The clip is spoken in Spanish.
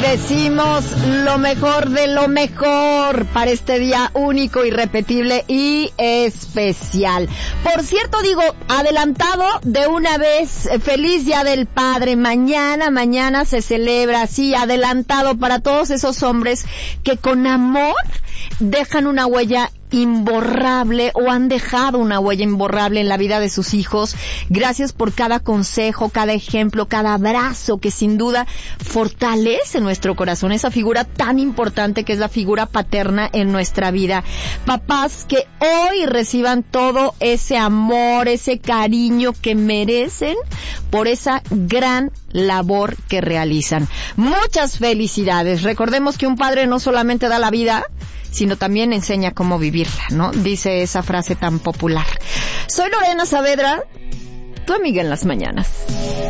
decimos lo mejor de lo mejor para este día único, irrepetible y especial. Por cierto, digo, adelantado de una vez, feliz Día del Padre. Mañana se celebra así, adelantado para todos esos hombres que con amor dejan una huella imborrable o han dejado una huella imborrable en la vida de sus hijos. Gracias por cada consejo, cada ejemplo, cada abrazo que sin duda fortalece nuestro corazón, esa figura tan importante que es la figura paterna en nuestra vida. Papás que hoy reciban todo ese amor, ese cariño que merecen por esa gran labor que realizan. Muchas felicidades. Recordemos que un padre no solamente da la vida, sino también enseña cómo vivirla, ¿no? Dice esa frase tan popular. Soy Lorena Saavedra, tu amiga en las mañanas.